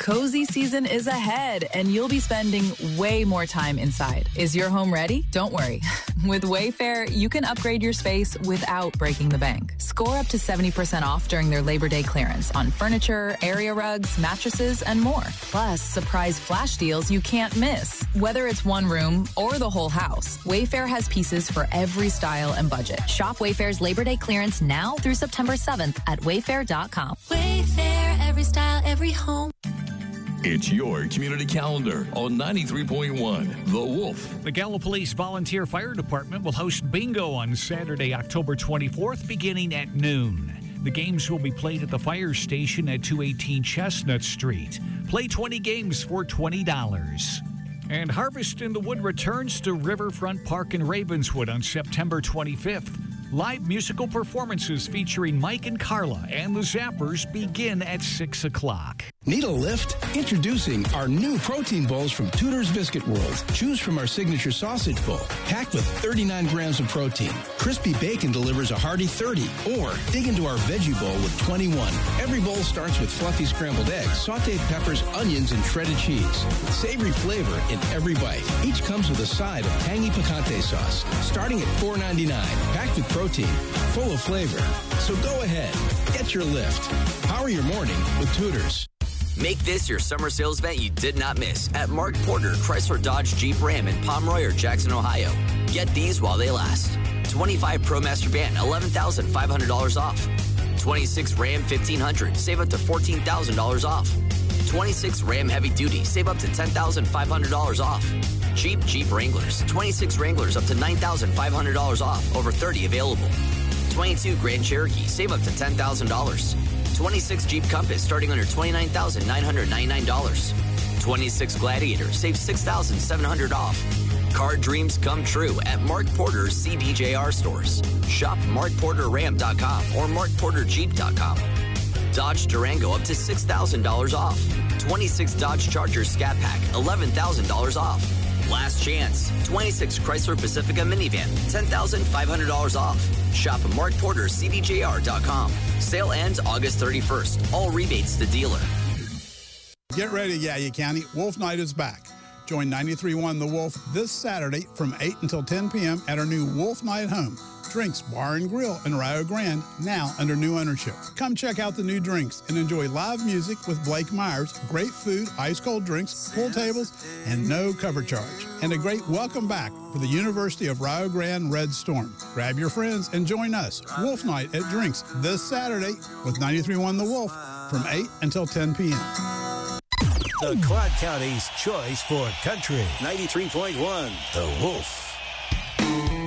Cozy season is ahead, and you'll be spending way more time inside. Is your home ready? Don't worry. With Wayfair, you can upgrade your space without breaking the bank. Score up to 70% off during their Labor Day clearance on furniture, area rugs, mattresses, and more. Plus, surprise flash deals you can't miss. Whether it's one room or the whole house, Wayfair has pieces for every style and budget. Shop Wayfair's Labor Day clearance now through September 7th at wayfair.com. Wayfair, every style, every home. It's your community calendar on 93.1 The Wolf. The Gallup Police Volunteer Fire Department will host bingo on Saturday, October 24th, beginning at noon. The games will be played at the fire station at 218 Chestnut Street. Play 20 games for $20. And Harvest in the Wood returns to Riverfront Park in Ravenswood on September 25th. Live musical performances featuring Mike and Carla and the Zappers begin at 6 o'clock. Need a lift? Introducing our new protein bowls from Tudor's Biscuit World. Choose from our signature sausage bowl, packed with 39 grams of protein. Crispy bacon delivers a hearty 30. Or dig into our veggie bowl with 21. Every bowl starts with fluffy scrambled eggs, sauteed peppers, onions, and shredded cheese. With savory flavor in every bite. Each comes with a side of tangy picante sauce. Starting at $4.99. Packed with protein, full of flavor. So go ahead, get your lift. Power your morning with Tudor's. Make this your summer sales event you did not miss at Mark Porter Chrysler Dodge Jeep Ram in Pomeroy or Jackson, Ohio. Get these while they last. 25 ProMaster Van, $11,500 off. 26 Ram 1500, save up to $14,000 off. 26 Ram Heavy Duty, save up to $10,500 off. Jeep Wranglers, 26 Wranglers up to $9,500 off, over 30 available. 22 Grand Cherokee, save up to $10,000. 26 Jeep Compass, starting under $29,999. 26 Gladiator, save $6,700 off. Car dreams come true at Mark Porter's CDJR stores. Shop markporterram.com or markporterjeep.com. Dodge Durango, up to $6,000 off. 26 Dodge Charger Scat Pack, $11,000 off. Last chance, 26 Chrysler Pacifica minivan, $10,500 off. Shop at markportercdjr.com. Sale ends August 31st. All rebates to dealer. Get ready, Yaya County. Wolf Night is back. Join 93.1 The Wolf this Saturday from 8 until 10 p.m. at our new Wolf Night home. Drinks Bar and Grill in Rio Grande, now under new ownership. Come check out the new drinks and enjoy live music with Blake Myers, great food, ice-cold drinks, pool tables, and no cover charge. And a great welcome back for the University of Rio Grande Red Storm. Grab your friends and join us, Wolf Night at Drinks, this Saturday with 93.1 The Wolf from 8 until 10 p.m. The Quad County's choice for country. 93.1 The Wolf.